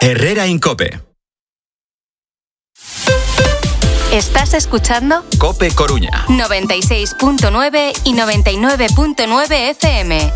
Herrera Incope. ¿Estás escuchando? Cope Coruña. 96.9 y 99.9 FM.